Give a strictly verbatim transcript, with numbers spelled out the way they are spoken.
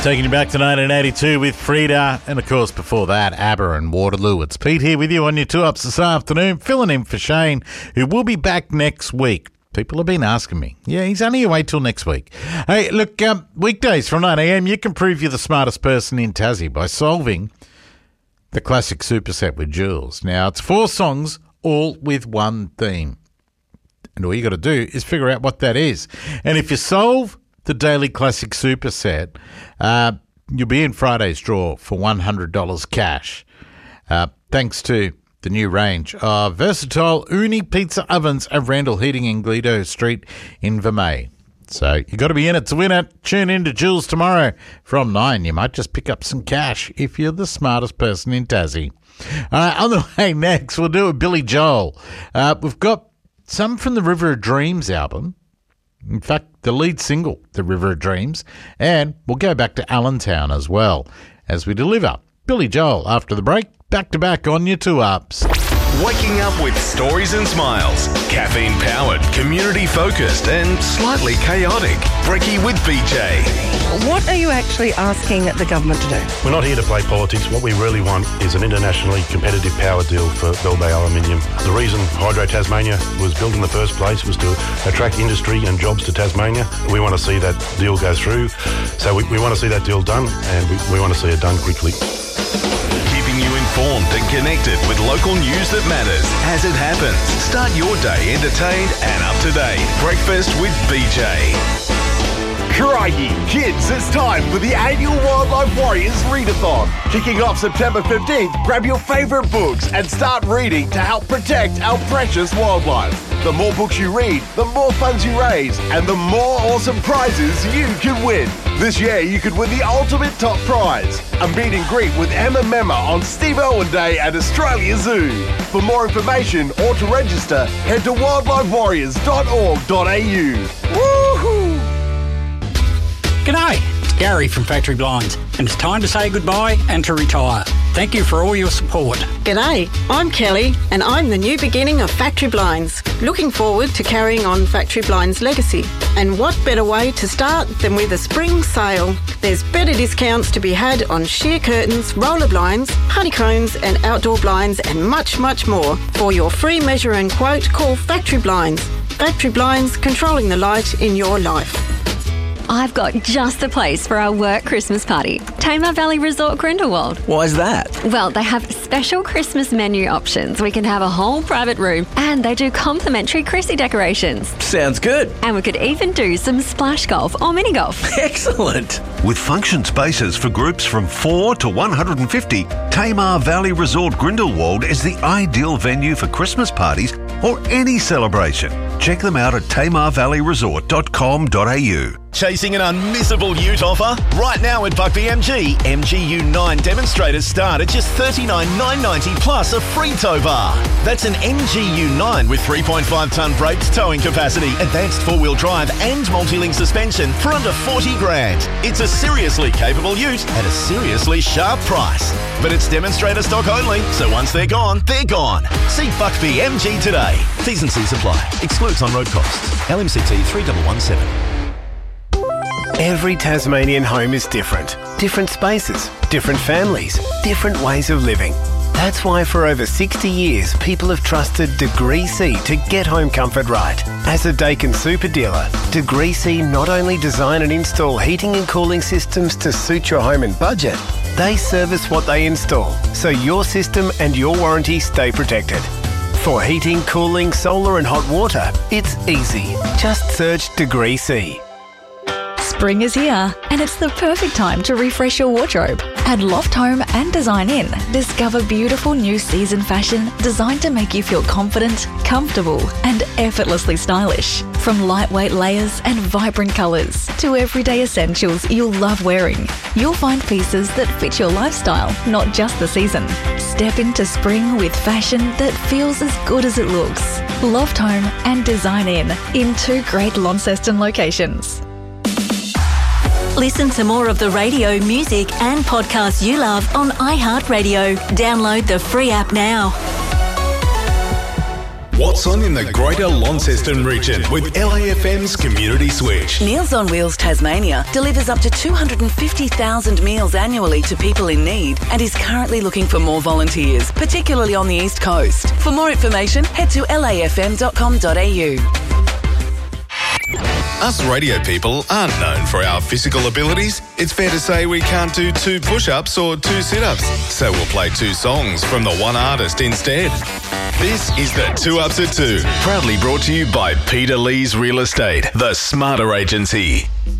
Taking you back to nineteen eighty-two with Frida, and of course before that, ABBA and Waterloo. It's Pete here with you on your two-ups this afternoon, filling in for Shane, who will be back next week. People have been asking me. Yeah, he's only away till next week. Hey, look, um, weekdays from nine a.m, you can prove you're the smartest person in Tassie by solving the classic superset with Jules. Now, it's four songs, all with one theme. And all you got to do is figure out what that is. And if you solve the Daily Classic Superset, uh, you'll be in Friday's draw for one hundred dollars cash, uh, thanks to the new range of versatile Uni pizza ovens at Randall Heating in Gleedo Street in Vermey. So you got to be in it to win it. Tune in to Jules tomorrow from nine. You might just pick up some cash if you're the smartest person in Tassie. Uh, on the way next, we'll do a Billy Joel. Uh, we've got some from the River of Dreams album. In fact, the lead single, The River of Dreams, and we'll go back to Allentown as well as we deliver Billy Joel after the break, back to back on your two ups. Waking up with stories and smiles. Caffeine-powered, community-focused and slightly chaotic. Brekkie with B J. What are you actually asking the government to do? We're not here to play politics. What we really want is an internationally competitive power deal for Bell Bay Aluminium. The reason Hydro Tasmania was built in the first place was to attract industry and jobs to Tasmania. We want to see that deal go through. So we, we want to see that deal done, and we, we want to see it done quickly. Keeping you informed and connected with local news that matters as it happens. Start your day entertained and up to date. Breakfast with B J. Crikey, kids, it's time for the annual Wildlife Warriors Readathon. Kicking off September fifteenth, grab your favourite books and start reading to help protect our precious wildlife. The more books you read, the more funds you raise, and the more awesome prizes you can win. This year, you could win the ultimate top prize, a meet and greet with Emma Memma on Steve Irwin Day at Australia Zoo. For more information or to register, head to wildlife warriors dot org dot a u. Woohoo! G'day, it's Gary from Factory Blinds, and it's time to say goodbye and to retire. Thank you for all your support. G'day, I'm Kelly, and I'm the new beginning of Factory Blinds. Looking forward to carrying on Factory Blinds' legacy. And what better way to start than with a spring sale? There's better discounts to be had on sheer curtains, roller blinds, honeycombs and outdoor blinds and much, much more. For your free measure and quote, call Factory Blinds. Factory Blinds, controlling the light in your life. I've got just the place for our work Christmas party. Tamar Valley Resort Grindelwald. Why's that? Well, they have special Christmas menu options. We can have a whole private room, and they do complimentary Chrissy decorations. Sounds good. And we could even do some splash golf or mini golf. Excellent. With function spaces for groups from four to one hundred fifty, Tamar Valley Resort Grindelwald is the ideal venue for Christmas parties or any celebration. Check them out at tamar valley resort dot com dot a u. Chasing an unmissable ute offer? Right now at Buckby M G, M G U nine demonstrators start at just thirty-nine thousand nine hundred ninety plus a free tow bar. That's an M G U nine with three point five tonne brakes, towing capacity, advanced four-wheel drive and multi-link suspension for under forty grand. It's a seriously capable ute at a seriously sharp price. But it's demonstrator stock only, so once they're gone, they're gone. See Buckby M G today. T's and C's apply. Excludes on-road costs. L M C T three one one seven. Every Tasmanian home is different. Different spaces, different families, different ways of living. That's why for over sixty years, people have trusted Degree C to get home comfort right. As a Dakin super dealer, Degree C not only design and install heating and cooling systems to suit your home and budget, they service what they install, so your system and your warranty stay protected. For heating, cooling, solar and hot water, it's easy. Just search Degree C. Spring is here, and it's the perfect time to refresh your wardrobe. At Loft Home and Design Inn, discover beautiful new season fashion designed to make you feel confident, comfortable, and effortlessly stylish. From lightweight layers and vibrant colours to everyday essentials you'll love wearing, you'll find pieces that fit your lifestyle, not just the season. Step into spring with fashion that feels as good as it looks. Loft Home and Design Inn in two great Launceston locations. Listen to more of the radio, music and podcasts you love on iHeartRadio. Download the free app now. What's on in the Greater Launceston region with L A F M's Community Switch. Meals on Wheels Tasmania delivers up to two hundred fifty thousand meals annually to people in need and is currently looking for more volunteers, particularly on the East Coast. For more information, head to l a f m dot com dot a u. Us radio people aren't known for our physical abilities. It's fair to say we can't do two push-ups or two sit-ups, so we'll play two songs from the one artist instead. This is the Two Ups at Two, proudly brought to you by Peter Lee's Real Estate, the smarter agency.